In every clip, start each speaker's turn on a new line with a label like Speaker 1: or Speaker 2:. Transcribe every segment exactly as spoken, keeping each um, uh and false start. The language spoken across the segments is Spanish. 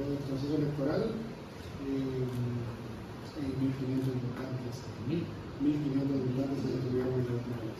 Speaker 1: periodo del proceso electoral, eh, mil quinientos votantes, mil quinientos votantes que tuvieron en las urnas.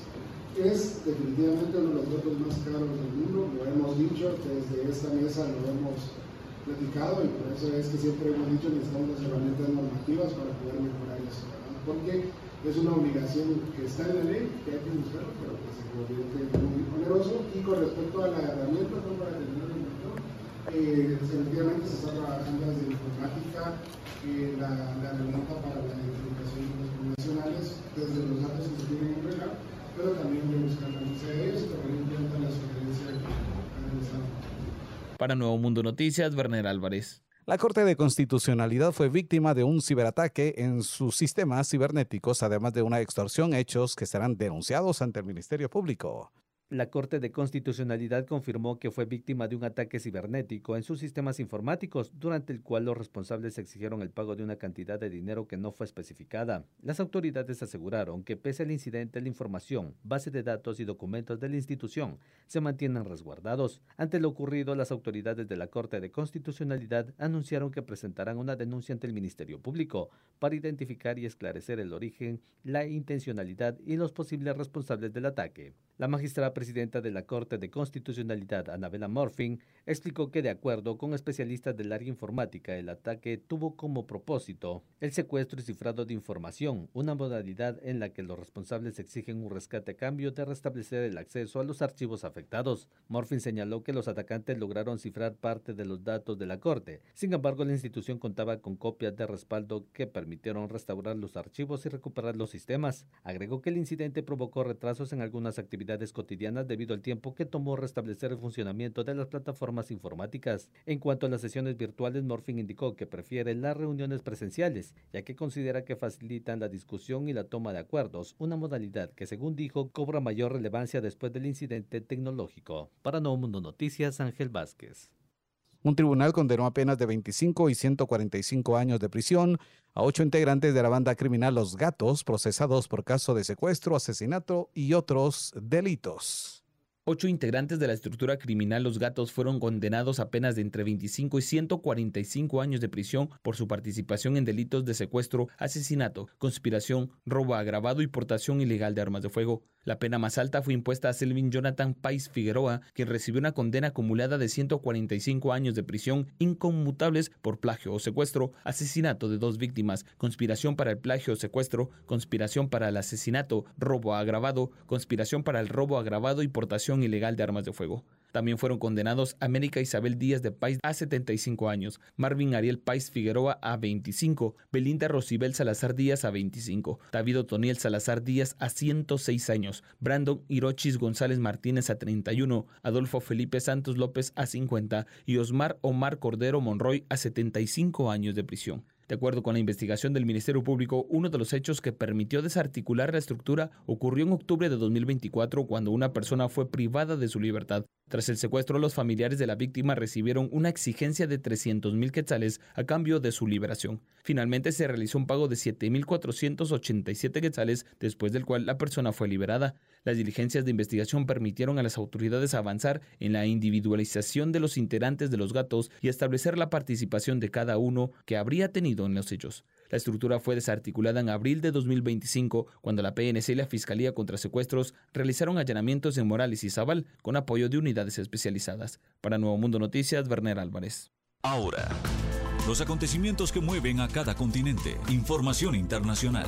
Speaker 1: Es definitivamente uno de los votos más caros del mundo, lo hemos dicho, desde esta mesa lo hemos platicado y por eso es que siempre hemos dicho que necesitamos las herramientas normativas para poder mejorar esto, ¿verdad? Porque es una obligación que está en la ley, que hay que buscarlo, pero que se convierte muy oneroso. Y con respecto a la herramienta, no para terminar el momento, eh, efectivamente se está trabajando desde informática, eh, la, la herramienta para la identificación de los nacionales, desde los datos que se tienen en regla, pero también voy a buscar la lista de ellos y también en cuenta la sugerencia que han realizado.
Speaker 2: Para Nuevo Mundo Noticias, Werner Álvarez.
Speaker 3: La Corte de Constitucionalidad fue víctima de un ciberataque en sus sistemas cibernéticos, además de una extorsión, hechos que serán denunciados ante el Ministerio Público.
Speaker 4: La Corte de Constitucionalidad confirmó que fue víctima de un ataque cibernético en sus sistemas informáticos, durante el cual los responsables exigieron el pago de una cantidad de dinero que no fue especificada. Las autoridades aseguraron que pese al incidente, la información, base de datos y documentos de la institución se mantienen resguardados. Ante lo ocurrido, las autoridades de la Corte de Constitucionalidad anunciaron que presentarán una denuncia ante el Ministerio Público para identificar y esclarecer el origen, la intencionalidad y los posibles responsables del ataque. La magistrada presidenta de la Corte de Constitucionalidad, Annabella Morfin, explicó que de acuerdo con especialistas del área informática, el ataque tuvo como propósito el secuestro y cifrado de información, una modalidad en la que los responsables exigen un rescate a cambio de restablecer el acceso a los archivos afectados. Morfin señaló que los atacantes lograron cifrar parte de los datos de la Corte. Sin embargo, la institución contaba con copias de respaldo que permitieron restaurar los archivos y recuperar los sistemas. Agregó que el incidente provocó retrasos en algunas actividades cotidianas debido al tiempo que tomó restablecer el funcionamiento de las plataformas informáticas. En cuanto a las sesiones virtuales, Morfin indicó que prefiere las reuniones presenciales, ya que considera que facilitan la discusión y la toma de acuerdos, una modalidad que, según dijo, cobra mayor relevancia después del incidente tecnológico. Para Nuevo Mundo Noticias, Ángel Vázquez.
Speaker 3: Un tribunal condenó a penas de veinticinco y ciento cuarenta y cinco años de prisión a ocho integrantes de la banda criminal Los Gatos, procesados por caso de secuestro, asesinato y otros delitos.
Speaker 2: Ocho integrantes de la estructura criminal Los Gatos fueron condenados a penas de entre veinticinco y ciento cuarenta y cinco años de prisión por su participación en delitos de secuestro, asesinato, conspiración, robo agravado y portación ilegal de armas de fuego. La pena más alta fue impuesta a Selvin Jonathan Páez Figueroa, quien recibió una condena acumulada de ciento cuarenta y cinco años de prisión inconmutables por plagio o secuestro, asesinato de dos víctimas, conspiración para el plagio o secuestro, conspiración para el asesinato, robo agravado, conspiración para el robo agravado y portación ilegal de armas de fuego. También fueron condenados América Isabel Díaz de Páez a setenta y cinco años, Marvin Ariel Páez Figueroa a veinticinco, Belinda Rosibel Salazar Díaz a veinticinco, David Otoniel Salazar Díaz a ciento seis años, Brandon Hirochis González Martínez a treinta y uno, Adolfo Felipe Santos López a cincuenta y Osmar Omar Cordero Monroy a setenta y cinco años de prisión. De acuerdo con la investigación del Ministerio Público, uno de los hechos que permitió desarticular la estructura ocurrió en octubre de dos mil veinticuatro, cuando una persona fue privada de su libertad. Tras el secuestro, los familiares de la víctima recibieron una exigencia de trescientos mil quetzales a cambio de su liberación. Finalmente se realizó un pago de siete mil cuatrocientos ochenta y siete quetzales, después del cual la persona fue liberada. Las diligencias de investigación permitieron a las autoridades avanzar en la individualización de los integrantes de Los Gatos y establecer la participación de cada uno que habría tenido en los hechos. La estructura fue desarticulada en abril de dos mil veinticinco, cuando la P N C y la Fiscalía contra Secuestros realizaron allanamientos en Morales y Zabal con apoyo de unidades especializadas. Para Nuevo Mundo Noticias, Werner Álvarez.
Speaker 5: Ahora, los acontecimientos que mueven a cada continente. Información internacional.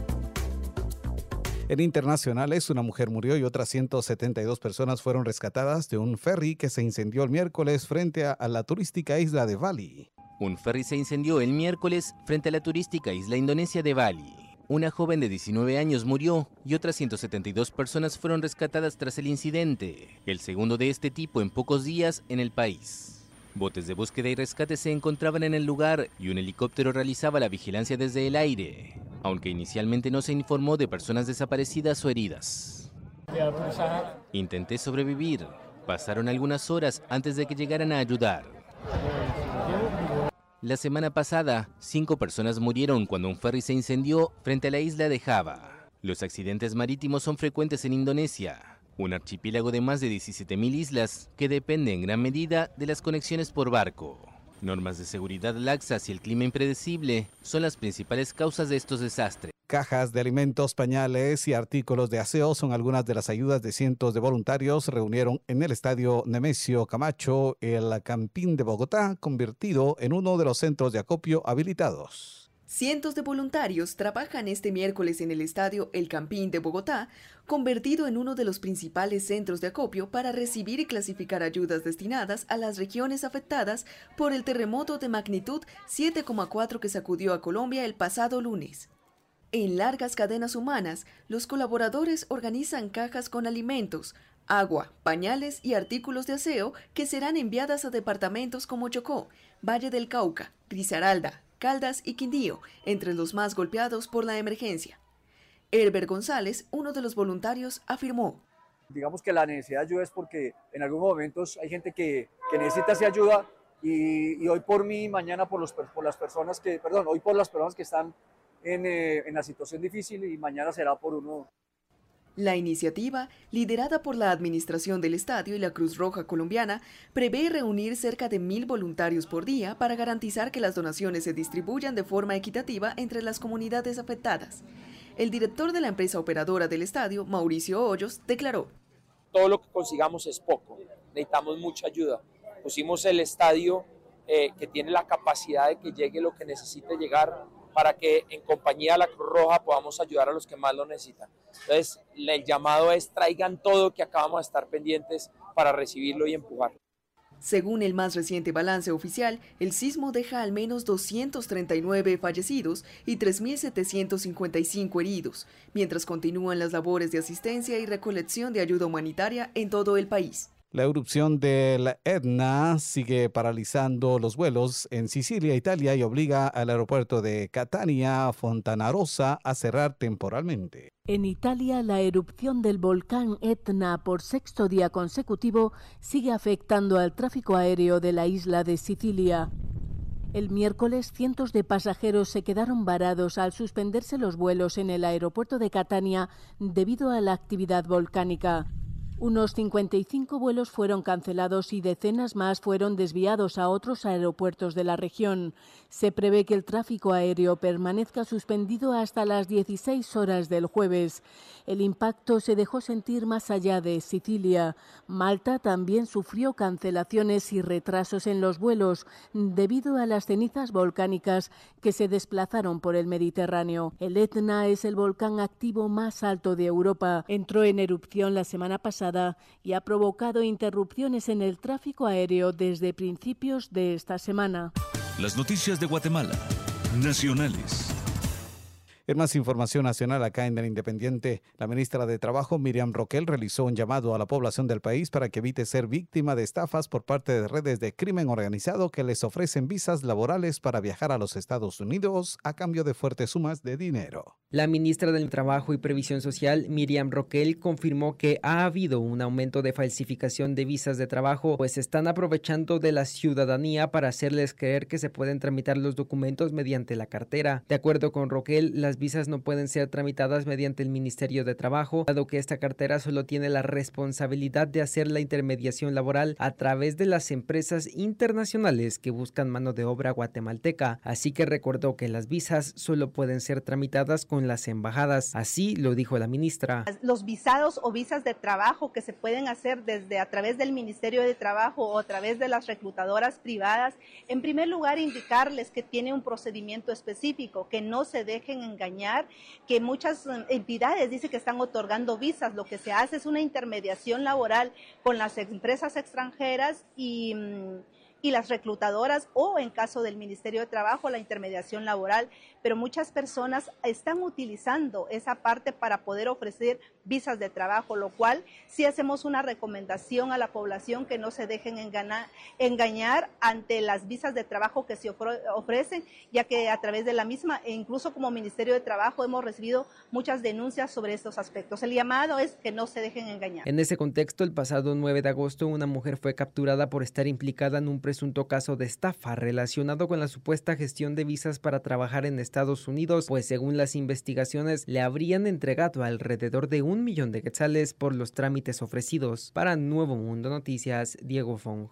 Speaker 3: En internacionales, una mujer murió y otras ciento setenta y dos personas fueron rescatadas de un ferry que se incendió el miércoles frente a la turística isla de Bali.
Speaker 6: Un ferry se incendió el miércoles frente a la turística isla indonesia de Bali. Una joven de diecinueve años murió y otras ciento setenta y dos personas fueron rescatadas tras el incidente, el segundo de este tipo en pocos días en el país. Botes de búsqueda y rescate se encontraban en el lugar y un helicóptero realizaba la vigilancia desde el aire, aunque inicialmente no se informó de personas desaparecidas o heridas. Intenté sobrevivir. Pasaron algunas horas antes de que llegaran a ayudar. La semana pasada, cinco personas murieron cuando un ferry se incendió frente a la isla de Java. Los accidentes marítimos son frecuentes en Indonesia, un archipiélago de más de diecisiete mil islas que depende en gran medida de las conexiones por barco. Normas de seguridad laxas y el clima impredecible son las principales causas de estos desastres.
Speaker 3: Cajas de alimentos, pañales y artículos de aseo son algunas de las ayudas de cientos de voluntarios reunieron en el estadio Nemesio Camacho, el Campín de Bogotá, convertido en uno de los centros de acopio habilitados.
Speaker 7: Cientos de voluntarios trabajan este miércoles en el estadio El Campín de Bogotá, convertido en uno de los principales centros de acopio para recibir y clasificar ayudas destinadas a las regiones afectadas por el terremoto de magnitud siete coma cuatro que sacudió a Colombia el pasado lunes. En largas cadenas humanas, los colaboradores organizan cajas con alimentos, agua, pañales y artículos de aseo que serán enviadas a departamentos como Chocó, Valle del Cauca, Risaralda, Caldas y Quindío, entre los más golpeados por la emergencia. Herber González, uno de los voluntarios, afirmó:
Speaker 8: digamos que la necesidad de ayuda es porque en algunos momentos hay gente que, que necesita esa ayuda y, y hoy por mí, mañana por, los, por las personas que, perdón, hoy por las personas que están en, eh, en la situación difícil y mañana será por uno.
Speaker 7: La iniciativa, liderada por la Administración del Estadio y la Cruz Roja Colombiana, prevé reunir cerca de mil voluntarios por día para garantizar que las donaciones se distribuyan de forma equitativa entre las comunidades afectadas. El director de la empresa operadora del estadio, Mauricio Hoyos, declaró:
Speaker 9: todo lo que consigamos es poco, necesitamos mucha ayuda. Pusimos el estadio eh, que tiene la capacidad de que llegue lo que necesite llegar, para que en compañía de la Cruz Roja podamos ayudar a los que más lo necesitan. Entonces, el llamado es: traigan todo, que acabamos de estar pendientes para recibirlo y empujarlo.
Speaker 7: Según el más reciente balance oficial, el sismo deja al menos doscientos treinta y nueve fallecidos y tres mil setecientos cincuenta y cinco heridos, mientras continúan las labores de asistencia y recolección de ayuda humanitaria en todo el país.
Speaker 3: La erupción del Etna sigue paralizando los vuelos en Sicilia, Italia, y obliga al aeropuerto de Catania, Fontanarossa, a cerrar temporalmente.
Speaker 10: En Italia, la erupción del volcán Etna por sexto día consecutivo sigue afectando al tráfico aéreo de la isla de Sicilia. El miércoles, cientos de pasajeros se quedaron varados al suspenderse los vuelos en el aeropuerto de Catania debido a la actividad volcánica. Unos cincuenta y cinco vuelos fueron cancelados y decenas más fueron desviados a otros aeropuertos de la región. Se prevé que el tráfico aéreo permanezca suspendido hasta las dieciséis horas del jueves. El impacto se dejó sentir más allá de Sicilia. Malta también sufrió cancelaciones y retrasos en los vuelos debido a las cenizas volcánicas que se desplazaron por el Mediterráneo. El Etna es el volcán activo más alto de Europa. Entró en erupción la semana pasada y ha provocado interrupciones en el tráfico aéreo desde principios de esta semana.
Speaker 5: Las noticias de Guatemala, nacionales.
Speaker 3: En más información nacional acá en El Independiente, la ministra de Trabajo, Miriam Roquel, realizó un llamado a la población del país para que evite ser víctima de estafas por parte de redes de crimen organizado que les ofrecen visas laborales para viajar a los Estados Unidos a cambio de fuertes sumas de dinero.
Speaker 11: La ministra del Trabajo y Previsión Social, Miriam Roquel, confirmó que ha habido un aumento de falsificación de visas de trabajo, pues están aprovechando de la ciudadanía para hacerles creer que se pueden tramitar los documentos mediante la cartera. De acuerdo con Roquel, las visas no pueden ser tramitadas mediante el Ministerio de Trabajo, dado que esta cartera solo tiene la responsabilidad de hacer la intermediación laboral a través de las empresas internacionales que buscan mano de obra guatemalteca. Así que recordó que las visas solo pueden ser tramitadas con las embajadas. Así lo dijo la ministra.
Speaker 12: Los visados o visas de trabajo que se pueden hacer desde a través del Ministerio de Trabajo o a través de las reclutadoras privadas, en primer lugar indicarles que tiene un procedimiento específico, que no se dejen engañar, que muchas entidades dicen que están otorgando visas. Lo que se hace es una intermediación laboral con las empresas extranjeras y, y las reclutadoras, o en caso del Ministerio de Trabajo, la intermediación laboral, pero muchas personas están utilizando esa parte para poder ofrecer visas de trabajo, lo cual sí hacemos una recomendación a la población que no se dejen engañar, engañar ante las visas de trabajo que se ofrecen, ya que a través de la misma, e incluso como Ministerio de Trabajo, hemos recibido muchas denuncias sobre estos aspectos. El llamado es que no se dejen engañar.
Speaker 11: En ese contexto, el pasado nueve de agosto, una mujer fue capturada por estar implicada en un presunto caso de estafa relacionado con la supuesta gestión de visas para trabajar en Estados Unidos, pues según las investigaciones le habrían entregado alrededor de un millón de quetzales por los trámites ofrecidos. Para Nuevo Mundo Noticias, Diego Fong.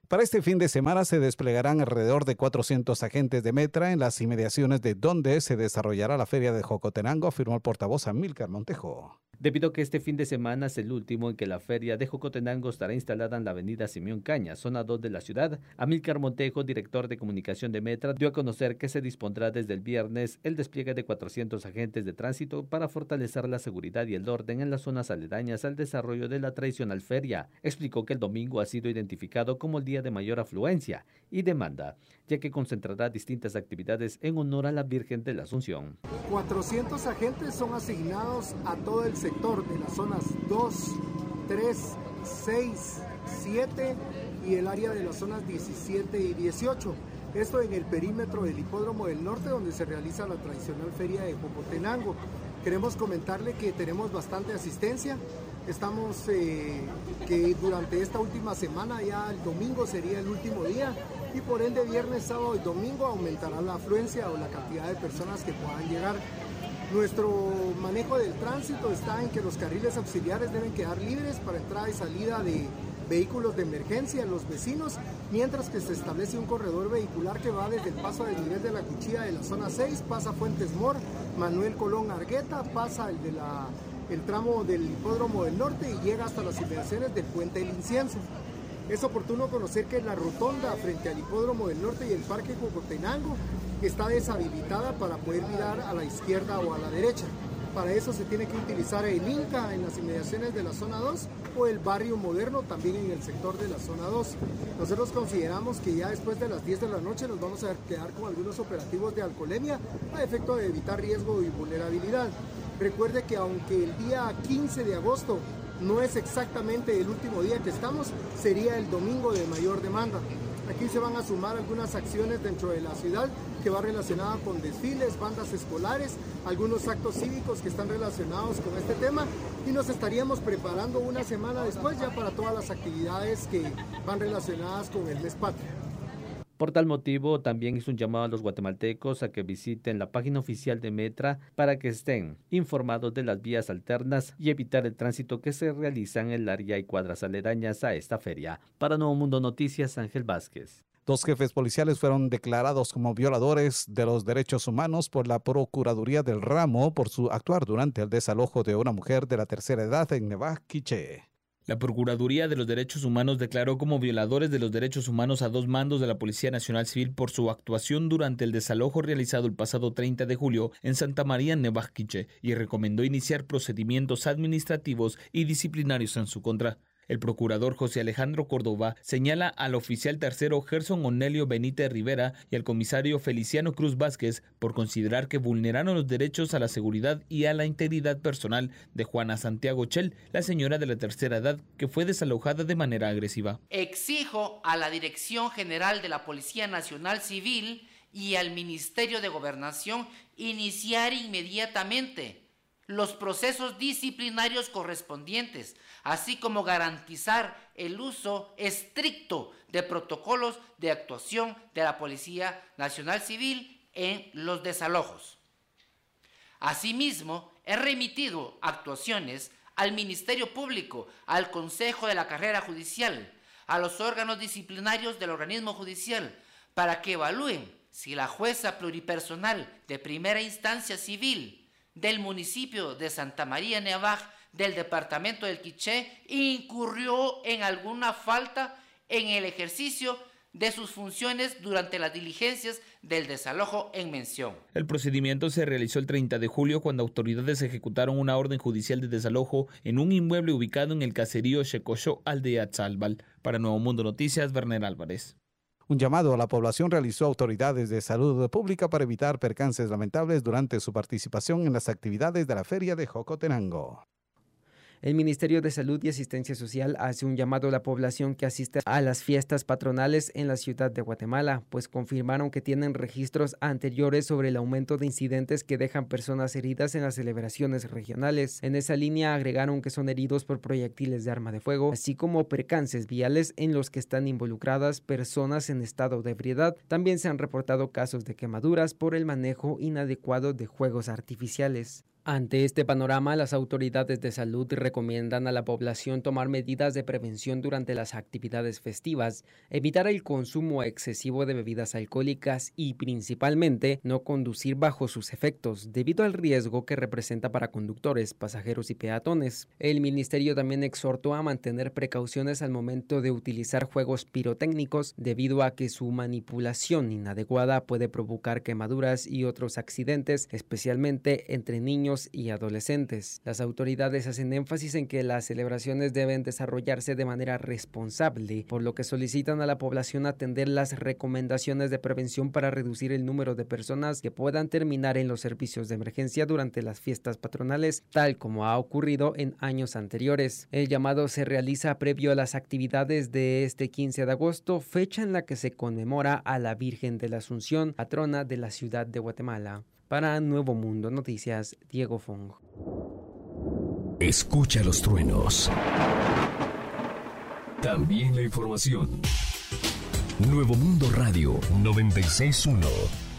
Speaker 3: Para este fin de semana se desplegarán alrededor de cuatrocientos agentes de Metra en las inmediaciones de donde se desarrollará la Feria de Jocotenango, afirmó el portavoz Amílcar Montejo.
Speaker 4: Debido a que este fin de semana es el último en que la Feria de Jocotenango estará instalada en la avenida Simeón Caña, zona dos de la ciudad, Amílcar Montejo, director de comunicación de Metra, dio a conocer que se dispondrá desde el viernes el despliegue de cuatrocientos agentes de tránsito para fortalecer la seguridad y el orden en las zonas aledañas al desarrollo de la tradicional feria. Explicó que el domingo ha sido identificado como el día de mayor afluencia y demanda, ya que concentrará distintas actividades en honor a la Virgen de la Asunción.
Speaker 13: cuatrocientos agentes son asignados a todo el sector de las zonas dos, tres, seis, siete y el área de las zonas diecisiete y dieciocho. Esto en el perímetro del Hipódromo del Norte, donde se realiza la tradicional feria de Jocotenango. Queremos comentarle que tenemos bastante asistencia. Estamos eh, que durante esta última semana, ya el domingo sería el último día, y por ende viernes, sábado y domingo aumentará la afluencia o la cantidad de personas que puedan llegar. Nuestro manejo del tránsito está en que los carriles auxiliares deben quedar libres para entrada y salida de vehículos de emergencia en los vecinos, mientras que se establece un corredor vehicular que va desde el paso del nivel de la Cuchilla de la zona seis, pasa Fuentes Mor, Manuel Colón Argueta, pasa el de la el tramo del Hipódromo del Norte y llega hasta las inmediaciones del Puente del Incienso. Es oportuno conocer que la rotonda frente al Hipódromo del Norte y el Parque Jocotenango está deshabilitada para poder mirar a la izquierda o a la derecha. Para eso se tiene que utilizar el Inca en las inmediaciones de la zona dos o el Barrio Moderno también en el sector de la zona dos. Nosotros consideramos que ya después de las diez de la noche nos vamos a quedar con algunos operativos de alcoholemia a efecto de evitar riesgo y vulnerabilidad. Recuerde que aunque el día quince de agosto no es exactamente el último día que estamos, sería el domingo de mayor demanda. Aquí se van a sumar algunas acciones dentro de la ciudad que va relacionada con desfiles, bandas escolares, algunos actos cívicos que están relacionados con este tema, y nos estaríamos preparando una semana después ya para todas las actividades que van relacionadas con el mes patrio.
Speaker 4: Por tal motivo, también hizo un llamado a los guatemaltecos a que visiten la página oficial de Metra para que estén informados de las vías alternas y evitar el tránsito que se realiza en el área y cuadras aledañas a esta feria. Para Nuevo Mundo Noticias, Ángel Vázquez.
Speaker 3: Dos jefes policiales fueron declarados como violadores de los derechos humanos por la Procuraduría del Ramo por su actuar durante el desalojo de una mujer de la tercera edad en Nevaj Quiché.
Speaker 2: La Procuraduría de los Derechos Humanos declaró como violadores de los derechos humanos a dos mandos de la Policía Nacional Civil por su actuación durante el desalojo realizado el pasado treinta de julio en Santa María, Nevaj Quiché, y recomendó iniciar procedimientos administrativos y disciplinarios en su contra. El procurador José Alejandro Córdoba señala al oficial tercero Gerson Onelio Benítez Rivera y al comisario Feliciano Cruz Vázquez por considerar que vulneraron los derechos a la seguridad y a la integridad personal de Juana Santiago Chel, la señora de la tercera edad que fue desalojada de manera agresiva.
Speaker 14: Exijo a la Dirección General de la Policía Nacional Civil y al Ministerio de Gobernación iniciar inmediatamente los procesos disciplinarios correspondientes, así como garantizar el uso estricto de protocolos de actuación de la Policía Nacional Civil en los desalojos. Asimismo, he remitido actuaciones al Ministerio Público, al Consejo de la Carrera Judicial, a los órganos disciplinarios del organismo judicial, para que evalúen si la jueza pluripersonal de primera instancia civil del municipio de Santa María Nevaj del departamento del Quiché incurrió en alguna falta en el ejercicio de sus funciones durante las diligencias del desalojo en mención.
Speaker 2: El procedimiento se realizó el treinta de julio cuando autoridades ejecutaron una orden judicial de desalojo en un inmueble ubicado en el caserío Checochó, aldea Tzalbal. Para Nuevo Mundo Noticias, Werner Álvarez.
Speaker 3: Un llamado a la población realizó autoridades de salud pública para evitar percances lamentables durante su participación en las actividades de la Feria de Jocotenango.
Speaker 11: El Ministerio de Salud y Asistencia Social hace un llamado a la población que asiste a las fiestas patronales en la ciudad de Guatemala, pues confirmaron que tienen registros anteriores sobre el aumento de incidentes que dejan personas heridas en las celebraciones regionales. En esa línea agregaron que son heridos por proyectiles de arma de fuego, así como percances viales en los que están involucradas personas en estado de ebriedad. También se han reportado casos de quemaduras por el manejo inadecuado de juegos artificiales. Ante este panorama, las autoridades de salud recomiendan a la población tomar medidas de prevención durante las actividades festivas, evitar el consumo excesivo de bebidas alcohólicas y, principalmente, no conducir bajo sus efectos, debido al riesgo que representa para conductores, pasajeros y peatones. El ministerio también exhortó a mantener precauciones al momento de utilizar juegos pirotécnicos, debido a que su manipulación inadecuada puede provocar quemaduras y otros accidentes, especialmente entre niños y adolescentes. Las autoridades hacen énfasis en que las celebraciones deben desarrollarse de manera responsable, por lo que solicitan a la población atender las recomendaciones de prevención para reducir el número de personas que puedan terminar en los servicios de emergencia durante las fiestas patronales, tal como ha ocurrido en años anteriores. El llamado se realiza previo a las actividades de este quince de agosto, fecha en la que se conmemora a la Virgen de la Asunción, patrona de la ciudad de Guatemala. Para Nuevo Mundo Noticias, Diego Fong.
Speaker 15: Escucha los truenos. También la información. Nuevo Mundo Radio noventa y seis punto uno.